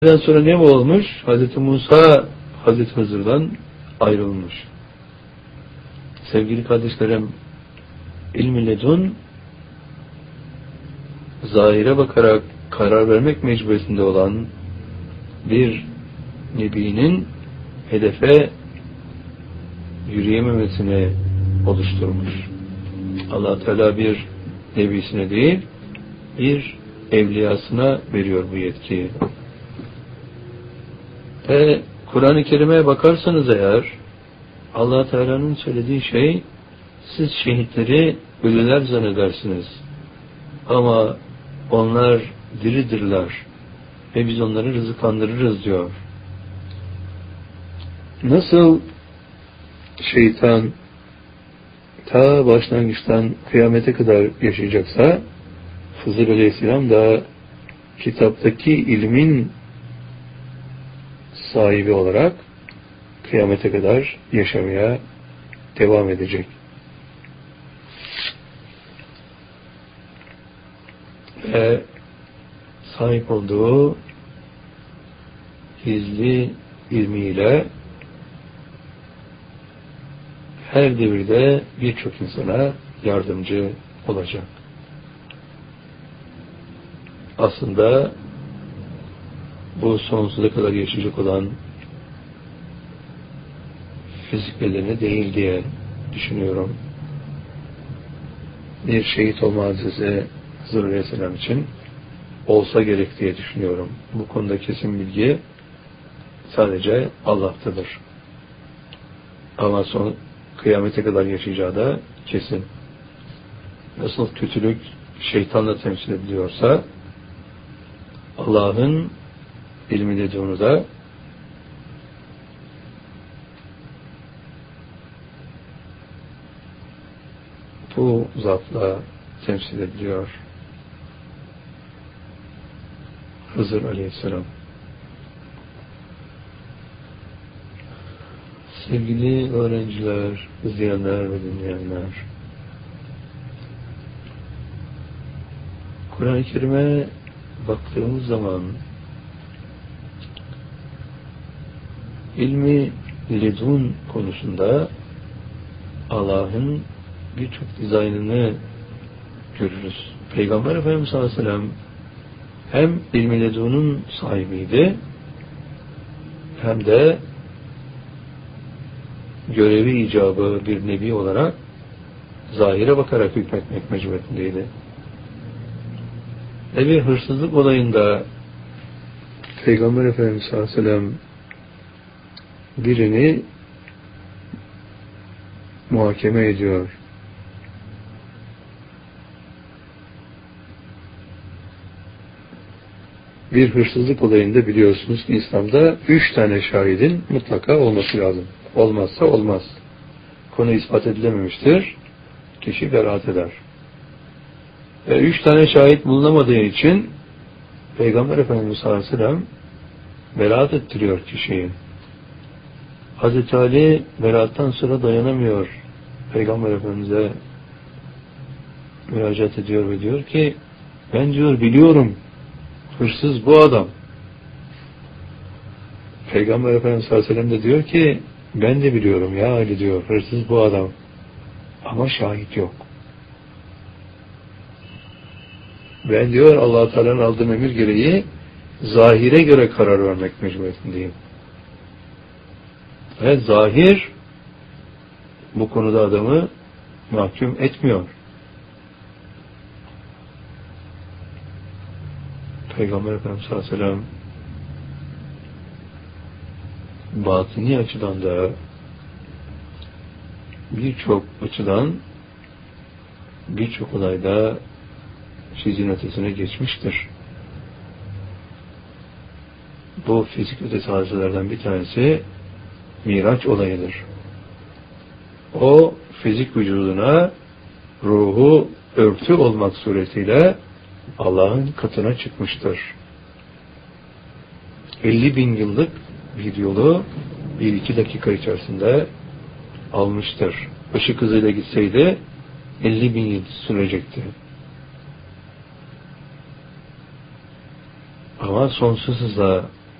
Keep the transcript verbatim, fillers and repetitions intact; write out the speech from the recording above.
sonra ne mi olmuş? Hazreti Musa Hazreti Hızır'dan ayrılmış. Sevgili kardeşlerim, ilm-i ledun zahire bakarak karar vermek mecburiyetinde olan bir nebinin hedefe yürüyememesini oluşturmuş. Allah Teala bir nebisine değil, bir evliyasına veriyor bu yetkiyi. Ve Kur'an-ı Kerim'e bakarsanız eğer, Allah Teala'nın söylediği şey, siz şehitleri ölüler zannedersiniz. Ama onlar diridirler ve biz onları rızıklandırırız diyor. Nasıl şeytan ta başlangıçtan kıyamete kadar yaşayacaksa, Hızır Aleyhisselam da kitaptaki ilmin sahibi olarak kıyamete kadar yaşamaya devam edecek. Ve sahip olduğu gizli ilmiyle her devirde birçok insana yardımcı olacak. Aslında bu sonsuza kadar yaşayacak olan fizik bedeni değil diye düşünüyorum. Bir şehit olma hadisesi Hızır Aleyhisselam için olsa gerek diye düşünüyorum. Bu konuda kesin bilgi sadece Allah'tadır. Ama son kıyamete kadar yaşayacağı da kesin. Nasıl kötülük şeytanla temsil ediliyorsa, Allah'ın ilmi dediğini da bu zatla temsil ediliyor. Hızır Aleyhisselam. Sevgili öğrenciler, izleyenler ve dinleyenler, Kur'an-ı Kerim'e baktığımız zaman ilmi ledun konusunda Allah'ın birçok dizaynını görürüz. Peygamber Efendimiz sallallahu aleyhi ve sellem hem ilmi ledunun sahibiydi, hem de görevi icabı bir nebi olarak zahire bakarak hükmetmek mecburiyetindeydi. Ve bir hırsızlık olayında Peygamber Efendimiz sallallahu aleyhi ve sellem birini muhakeme ediyor. Bir hırsızlık olayında biliyorsunuz ki İslam'da üç tane şahidin mutlaka olması lazım. Olmazsa olmaz. Konu ispat edilememiştir. Kişi beraat eder. Ve üç tane şahit bulunamadığı için Peygamber Efendimiz sallallahu aleyhi ve sellem beraat ettiriyor kişiyi. Hazreti Ali beraattan sonra dayanamıyor. Peygamber Efendimiz'e müracaat ediyor ve diyor ki, ben diyor biliyorum, hırsız bu adam. Peygamber Efendimiz sallallahu aleyhi ve sellem de diyor ki, ben de biliyorum ya Ali diyor, hırsız bu adam. Ama şahit yok. Ben diyor Allah-u Teala'nın aldığım emir gereği zahire göre karar vermek mecburiyetindeyim. Ve zahir bu konuda adamı mahkum etmiyor. Peygamber Efendimiz sallallahu aleyhi ve sellem batini açıdan da birçok açıdan birçok olayda sizin ötesine geçmiştir. Bu fizik ötesi hadiselerden bir tanesi Miraç olayıdır. O fizik vücuduna ruhu örtü olmak suretiyle Allah'ın katına çıkmıştır. elli bin yıllık bir yolu bir iki dakika içerisinde almıştır. Işık hızıyla gitseydi elli bin yıl sürecekti. Ama sonsuz hızla